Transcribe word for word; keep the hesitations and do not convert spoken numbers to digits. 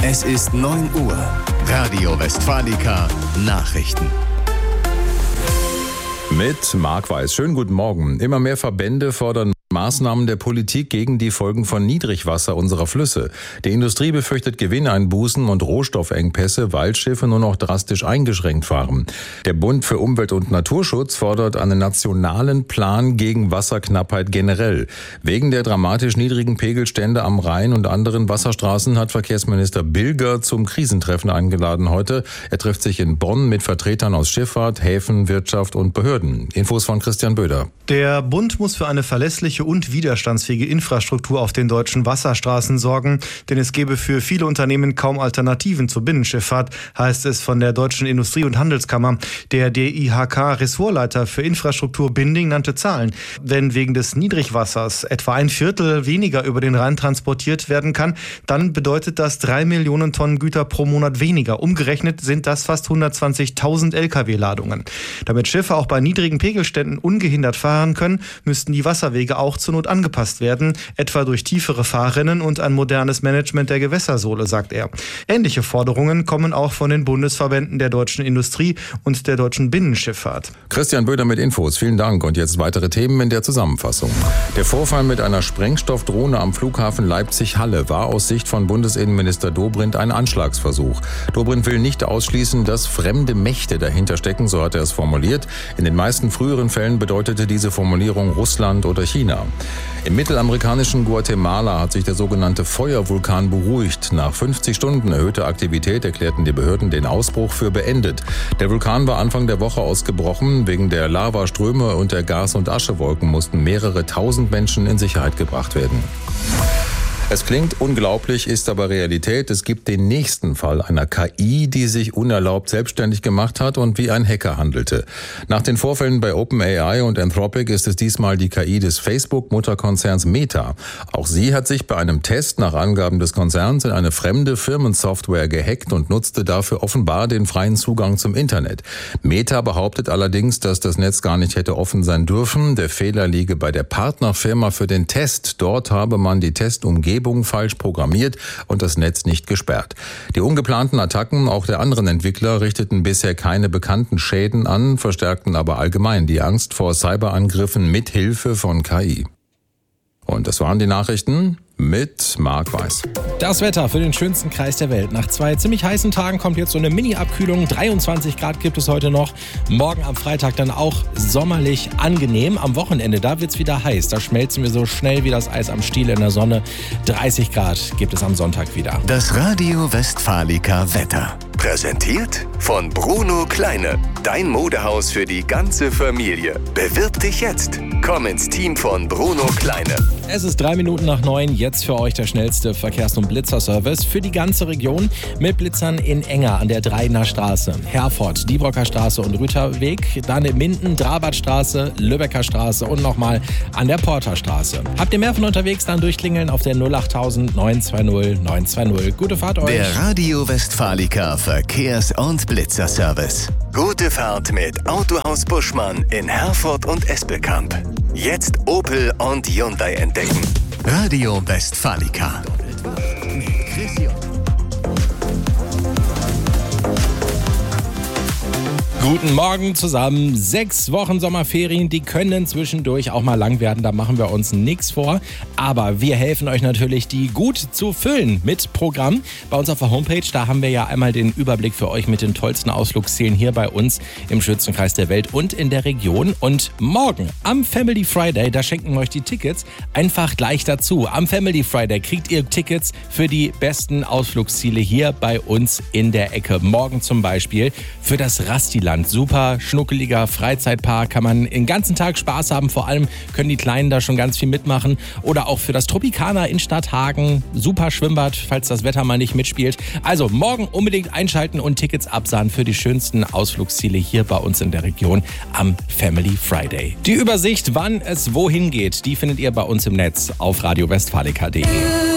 Es ist neun Uhr. Radio Westfalica Nachrichten. Mit Marc Weiß. Schönen guten Morgen. Immer mehr Verbände fordern Maßnahmen der Politik gegen die Folgen von Niedrigwasser unserer Flüsse. Die Industrie befürchtet Gewinneinbußen und Rohstoffengpässe, weil Schiffe nur noch drastisch eingeschränkt fahren. Der Bund für Umwelt und Naturschutz fordert einen nationalen Plan gegen Wasserknappheit generell. Wegen der dramatisch niedrigen Pegelstände am Rhein und anderen Wasserstraßen hat Verkehrsminister Bilger zum Krisentreffen eingeladen heute. Er trifft sich in Bonn mit Vertretern aus Schifffahrt, Häfen, Wirtschaft und Behörden. Infos von Christian Böder. Der Bund muss für eine verlässliche und widerstandsfähige Infrastruktur auf den deutschen Wasserstraßen sorgen, denn es gebe für viele Unternehmen kaum Alternativen zur Binnenschifffahrt, heißt es von der Deutschen Industrie- und Handelskammer. Der D I H K-Ressortleiter für Infrastruktur Binding nannte Zahlen. Wenn wegen des Niedrigwassers etwa ein Viertel weniger über den Rhein transportiert werden kann, dann bedeutet das drei Millionen Tonnen Güter pro Monat weniger. Umgerechnet sind das fast hundertzwanzigtausend L K W-Ladungen. Damit Schiffe auch bei niedrigen Pegelständen ungehindert fahren können, müssten die Wasserwege auch zur Not angepasst werden, etwa durch tiefere Fahrrinnen und ein modernes Management der Gewässersohle, sagt er. Ähnliche Forderungen kommen auch von den Bundesverbänden der deutschen Industrie und der deutschen Binnenschifffahrt. Christian Böder mit Infos, vielen Dank. Und jetzt weitere Themen in der Zusammenfassung. Der Vorfall mit einer Sprengstoffdrohne am Flughafen Leipzig-Halle war aus Sicht von Bundesinnenminister Dobrindt ein Anschlagsversuch. Dobrindt will nicht ausschließen, dass fremde Mächte dahinter stecken, so hat er es formuliert. In den meisten früheren Fällen bedeutete diese Formulierung Russland oder China. Im mittelamerikanischen Guatemala hat sich der sogenannte Feuervulkan beruhigt. Nach fünfzig Stunden erhöhter Aktivität erklärten die Behörden den Ausbruch für beendet. Der Vulkan war Anfang der Woche ausgebrochen. Wegen der Lavaströme und der Gas- und Aschewolken mussten mehrere tausend Menschen in Sicherheit gebracht werden. Es klingt unglaublich, ist aber Realität. Es gibt den nächsten Fall einer K I, die sich unerlaubt selbstständig gemacht hat und wie ein Hacker handelte. Nach den Vorfällen bei OpenAI und Anthropic ist es diesmal die K I des Facebook-Mutterkonzerns Meta. Auch sie hat sich bei einem Test nach Angaben des Konzerns in eine fremde Firmensoftware gehackt und nutzte dafür offenbar den freien Zugang zum Internet. Meta behauptet allerdings, dass das Netz gar nicht hätte offen sein dürfen. Der Fehler liege bei der Partnerfirma für den Test. Dort habe man die Testumgebung falsch programmiert und das Netz nicht gesperrt. Die ungeplanten Attacken auch der anderen Entwickler richteten bisher keine bekannten Schäden an, verstärkten aber allgemein die Angst vor Cyberangriffen mit Hilfe von K I. Und das waren die Nachrichten mit Marc Weiß. Das Wetter für den schönsten Kreis der Welt. Nach zwei ziemlich heißen Tagen kommt jetzt so eine Mini-Abkühlung. dreiundzwanzig Grad gibt es heute noch. Morgen am Freitag dann auch sommerlich angenehm. Am Wochenende, da wird's wieder heiß. Da schmelzen wir so schnell wie das Eis am Stiel in der Sonne. dreißig Grad gibt es am Sonntag wieder. Das Radio Westfalica Wetter. Präsentiert von Bruno Kleine. Dein Modehaus für die ganze Familie. Bewirb dich jetzt. Komm ins Team von Bruno Kleine. Es ist drei Minuten nach neun. Jetzt für euch der schnellste Verkehrs- und Blitzerservice für die ganze Region mit Blitzern in Enger an der Dreiener Straße, Herford, Diebrocker Straße und Rüterweg, dann in Minden, Drabartstraße, Lübecker Straße und nochmal an der Porterstraße. Habt ihr mehr von unterwegs, dann durchklingeln auf der null achttausend neun zwei null neun zwei null. Gute Fahrt euch. Der Radio Westfalica Verkehrs- und Blitzerservice. Gute Fahrt mit Autohaus Buschmann in Herford und Espelkamp. Jetzt Opel und Hyundai entdecken. Radio Westfalica. Mit Christian. Guten Morgen zusammen. Sechs Wochen Sommerferien, die können zwischendurch auch mal lang werden, da machen wir uns nichts vor. Aber wir helfen euch natürlich, die gut zu füllen mit Programm. Bei uns auf der Homepage, da haben wir ja einmal den Überblick für euch mit den tollsten Ausflugszielen hier bei uns im schönsten Kreis der Welt und in der Region. Und morgen am Family Friday, da schenken wir euch die Tickets einfach gleich dazu. Am Family Friday kriegt ihr Tickets für die besten Ausflugsziele hier bei uns in der Ecke. Morgen zum Beispiel für das Rastiland. Super schnuckeliger Freizeitpark, kann man den ganzen Tag Spaß haben. Vor allem können die Kleinen da schon ganz viel mitmachen. Oder auch für das Tropicana in Stadthagen. Super Schwimmbad, falls das Wetter mal nicht mitspielt. Also morgen unbedingt einschalten und Tickets absahen für die schönsten Ausflugsziele hier bei uns in der Region am Family Friday. Die Übersicht, wann es wohin geht, die findet ihr bei uns im Netz auf radio westfalica punkt de.